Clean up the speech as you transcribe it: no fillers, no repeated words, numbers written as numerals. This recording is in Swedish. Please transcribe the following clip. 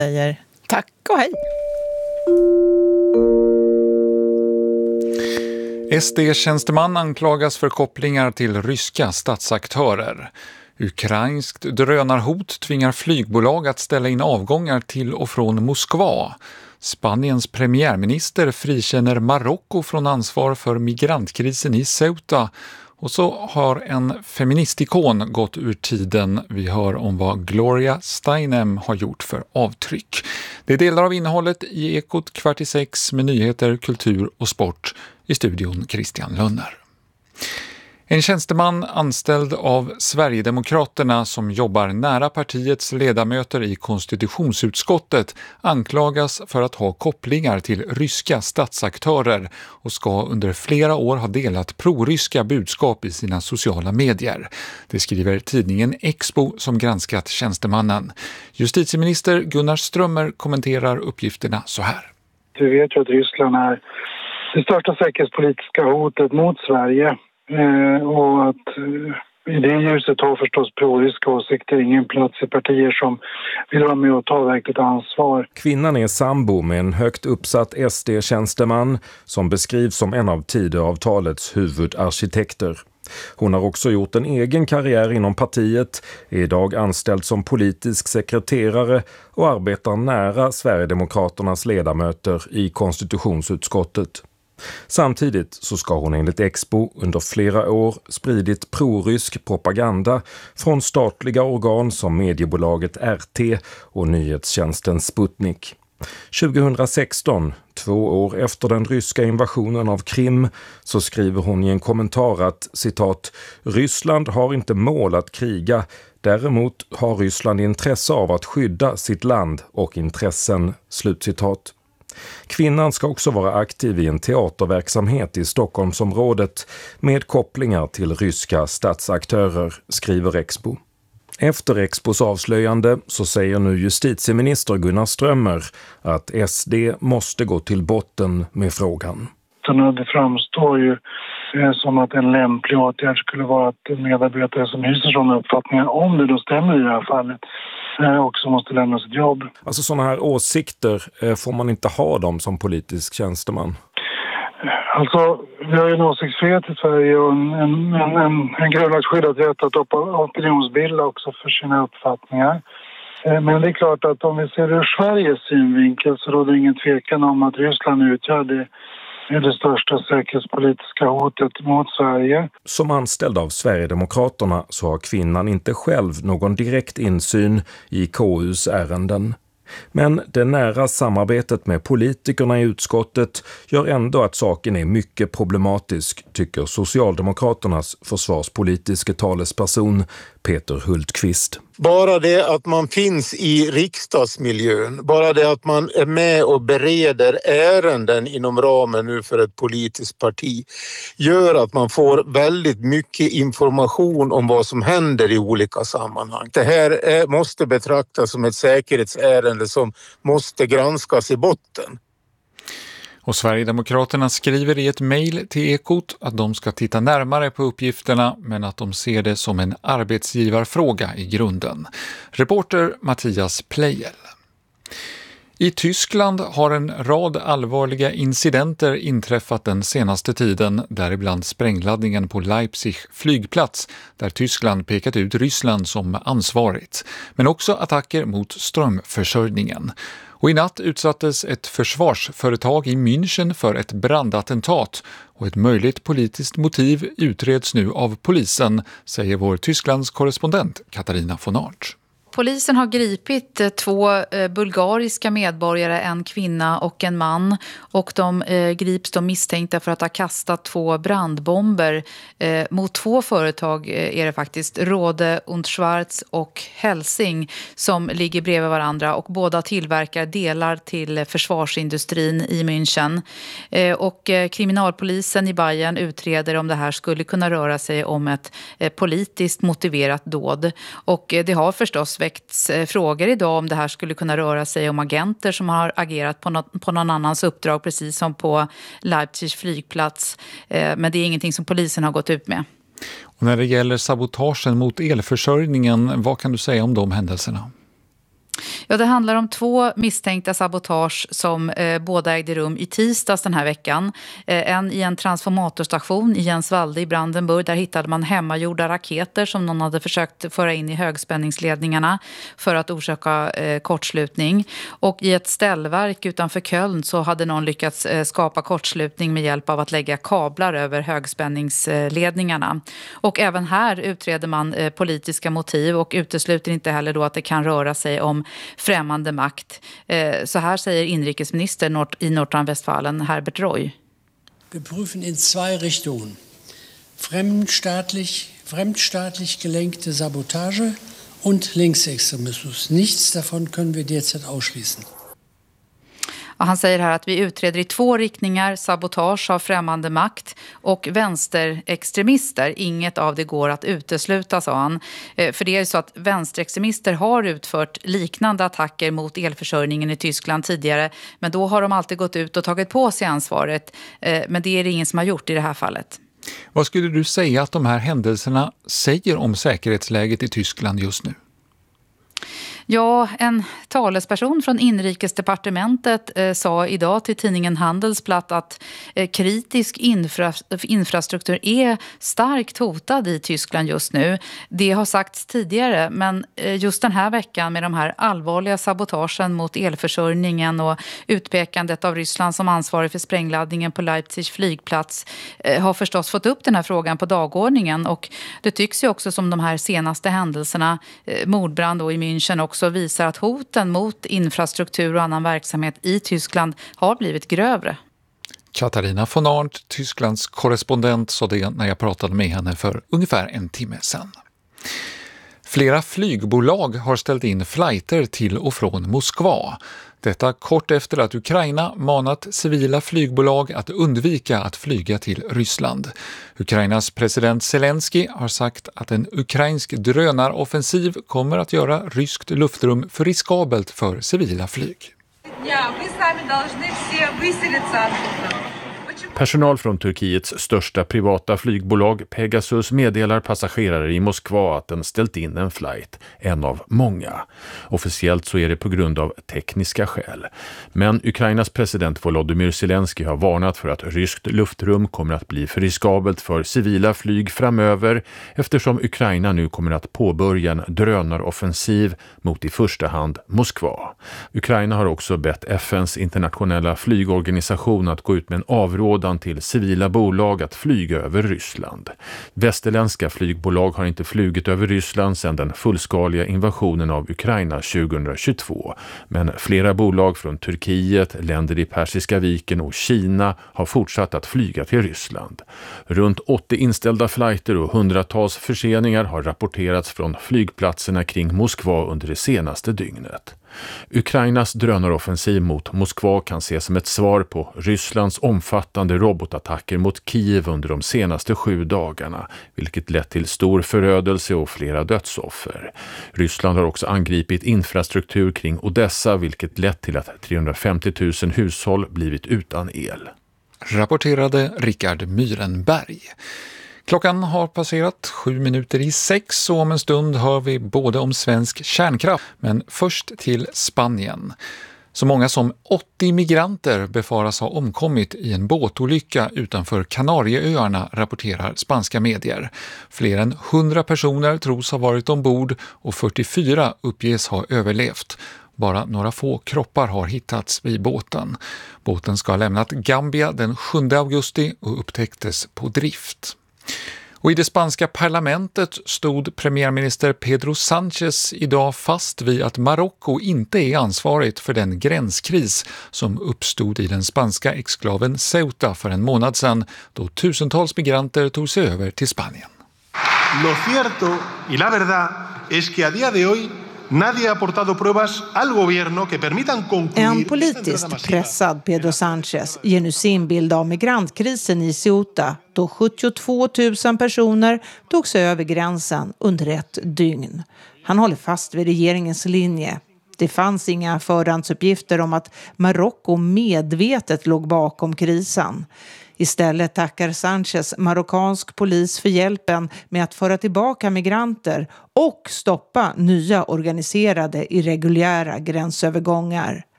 Säger tack och hej. SD-tjänsteman anklagas för kopplingar till ryska statsaktörer. Ukrainskt drönarhot tvingar flygbolag att ställa in avgångar till och från Moskva. Spaniens premiärminister frikänner Marocko från ansvar för migrantkrisen i Ceuta. Och så har en feministikon gått ur tiden. Vi hör om vad Gloria Steinem har gjort för avtryck. Det är delar av innehållet i Ekot 5:45 med nyheter, kultur och sport. I studion Christian Lönner. En tjänsteman anställd av Sverigedemokraterna som jobbar nära partiets ledamöter i konstitutionsutskottet anklagas för att ha kopplingar till ryska statsaktörer och ska under flera år ha delat proryska budskap i sina sociala medier. Det skriver tidningen Expo som granskat tjänstemannen. Justitieminister Gunnar Strömmer kommenterar uppgifterna så här. Vi vet ju att Ryssland är det största säkerhetspolitiska hotet mot Sverige. Och att i det ljuset har förstås proryska åsikter ingen plats i partier som vill vara med och ta verkligt ansvar. Kvinnan är sambo med en högt uppsatt SD-tjänsteman som beskrivs som en av Tidöavtalets huvudarkitekter. Hon har också gjort en egen karriär inom partiet, är idag anställd som politisk sekreterare och arbetar nära Sverigedemokraternas ledamöter i konstitutionsutskottet. Samtidigt så ska hon enligt Expo under flera år spridit prorysk propaganda från statliga organ som mediebolaget RT och nyhetstjänsten Sputnik. 2016, 2 år efter den ryska invasionen av Krim, så skriver hon i en kommentar att, citat, Ryssland har inte mål att kriga, däremot har Ryssland intresse av att skydda sitt land och intressen, slutcitat. Kvinnan ska också vara aktiv i en teaterverksamhet i Stockholmsområdet med kopplingar till ryska statsaktörer, skriver Expo. Efter Expos avslöjande så säger nu justitieminister Gunnar Strömmer att SD måste gå till botten med frågan. Det framstår ju som att en lämplig åtgärd skulle vara att medarbetare som hyser sådana uppfattningar, om det då stämmer i det här fallet, också måste lämna sitt jobb. Alltså sådana här åsikter, får man inte ha dem som politisk tjänsteman? Alltså, vi har ju en åsiktsfrihet i Sverige och en grundlagsskyddad rätt att opinionsbilda också för sina uppfattningar. Men det är klart att om vi ser det ur Sveriges synvinkel så råder ingen tvekan om att Ryssland utgör det största säkerhetspolitiska hotet mot Sverige. Som anställd av Sverigedemokraterna så har kvinnan inte själv någon direkt insyn i KUs ärenden. Men det nära samarbetet med politikerna i utskottet gör ändå att saken är mycket problematisk, tycker Socialdemokraternas försvarspolitiska talesperson Peter Hultqvist. Bara det att man finns i riksdagsmiljön, bara det att man är med och bereder ärenden inom ramen nu för ett politiskt parti gör att man får väldigt mycket information om vad som händer i olika sammanhang. Det här måste betraktas som ett säkerhetsärende som måste granskas i botten. Och Sverigedemokraterna skriver i ett mejl till Ekot att de ska titta närmare på uppgifterna men att de ser det som en arbetsgivarfråga i grunden. Reporter Mattias Pleijel. I Tyskland har en rad allvarliga incidenter inträffat den senaste tiden, däribland sprängladdningen på Leipzig flygplats där Tyskland pekat ut Ryssland som ansvarigt, men också attacker mot strömförsörjningen. Och i natt utsattes ett försvarsföretag i München för ett brandattentat och ett möjligt politiskt motiv utreds nu av polisen, säger vår Tysklands korrespondent Katarina von Art. Polisen har gripit 2 bulgariska medborgare, en kvinna och en man, och de grips då misstänkta för att ha kastat 2 brandbomber mot 2 företag är det faktiskt, Rode und Schwarz och Helsing, som ligger bredvid varandra och båda tillverkar delar till försvarsindustrin i München. Och kriminalpolisen i Bayern utreder om det här skulle kunna röra sig om ett politiskt motiverat dåd, och det har förstås väckts frågor idag om det här skulle kunna röra sig om agenter som har agerat på någon annans uppdrag, precis som på Leipzigs flygplats. Men det är ingenting som polisen har gått ut med. Och när det gäller sabotagen mot elförsörjningen, vad kan du säga om de händelserna? Ja, det handlar om 2 misstänkta sabotage som båda ägde rum i tisdags den här veckan. En i en transformatorstation i Jensvalde i Brandenburg. Där hittade man hemmagjorda raketer som någon hade försökt föra in i högspänningsledningarna för att orsaka kortslutning. Och i ett ställverk utanför Köln så hade någon lyckats skapa kortslutning med hjälp av att lägga kablar över högspänningsledningarna. Och även här utreder man politiska motiv och utesluter inte heller då att det kan röra sig om främmande makt. Så här säger inrikesminister i Nordrhein-Westfalen, Herbert Roy. Wir prüfen in 2 Richtungen. Fremdstaatlich gelenkte Sabotage und Linksextremismus. Nichts davon können wir derzeit ausschließen. Han säger här att vi utreder i 2 riktningar, sabotage av främmande makt och vänsterextremister. Inget av det går att utesluta, sa han. För det är ju så att vänsterextremister har utfört liknande attacker mot elförsörjningen i Tyskland tidigare. Men då har de alltid gått ut och tagit på sig ansvaret. Men det är det ingen som har gjort i det här fallet. Vad skulle du säga att de här händelserna säger om säkerhetsläget i Tyskland just nu? Ja, en talesperson från inrikesdepartementet sa idag till tidningen Handelsblatt att kritisk infrastruktur är starkt hotad i Tyskland just nu. Det har sagts tidigare, men just den här veckan med de här allvarliga sabotagen mot elförsörjningen och utpekandet av Ryssland som ansvarig för sprängladdningen på Leipzigs flygplats har förstås fått upp den här frågan på dagordningen. Och det tycks ju också som de här senaste händelserna, mordbrand då i München också, visar att hoten mot infrastruktur och annan verksamhet i Tyskland har blivit grövre. Katarina von Arndt, Tysklands korrespondent, sa det när jag pratade med henne för ungefär en timme sedan. Flera flygbolag har ställt in flighter till och från Moskva. Detta kort efter att Ukraina manat civila flygbolag att undvika att flyga till Ryssland. Ukrainas president Zelensky har sagt att en ukrainsk drönaroffensiv kommer att göra ryskt luftrum för riskabelt för civila flyg. Personal från Turkiets största privata flygbolag Pegasus meddelar passagerare i Moskva att den ställt in en flight, en av många. Officiellt så är det på grund av tekniska skäl. Men Ukrainas president Volodymyr Zelensky har varnat för att ryskt luftrum kommer att bli för riskabelt för civila flyg framöver eftersom Ukraina nu kommer att påbörja en drönaroffensiv mot i första hand Moskva. Ukraina har också bett FNs internationella flygorganisation att gå ut med en avrådan till civila bolag att flyga över Ryssland. Västerländska flygbolag har inte flugit över Ryssland sedan den fullskaliga invasionen av Ukraina 2022. Men flera bolag från Turkiet, länder i Persiska viken och Kina har fortsatt att flyga till Ryssland. Runt 80 inställda flighter och hundratals förseningar har rapporterats från flygplatserna kring Moskva under det senaste dygnet. Ukrainas drönaroffensiv mot Moskva kan ses som ett svar på Rysslands omfattande robotattacker mot Kiev under de senaste 7 dagarna, vilket lett till stor förödelse och flera dödsoffer. Ryssland har också angripit infrastruktur kring Odessa, vilket lett till att 350 000 hushåll blivit utan el. Rapporterade Rickard Myrenberg. Klockan har passerat 7:07 och om en stund hör vi både om svensk kärnkraft, men först till Spanien. Så många som 80 migranter befaras ha omkommit i en båtolycka utanför Kanarieöarna, rapporterar spanska medier. Fler än 100 personer tros ha varit ombord och 44 uppges ha överlevt. Bara några få kroppar har hittats vid båten. Båten ska ha lämnat Gambia den 7 augusti och upptäcktes på drift. Och i det spanska parlamentet stod premiärminister Pedro Sánchez idag fast vid att Marocko inte är ansvarigt för den gränskris som uppstod i den spanska exklaven Ceuta för en månad sedan, då tusentals migranter tog sig över till Spanien. Lo cierto y la verdad es que a día de hoy nadie ha aportado pruebas al gobierno que permitan concluir. En politiskt pressad Pedro Sánchez ger nu sin bild av migrantkrisen i Ceuta, då 72 000 personer tog sig över gränsen under ett dygn. Han håller fast vid regeringens linje. Det fanns inga förhandsuppgifter om att Marocko medvetet låg bakom krisen. Istället tackar Sanchez marockansk polis för hjälpen med att föra tillbaka migranter och stoppa nya organiserade irreguljära gränsövergångar.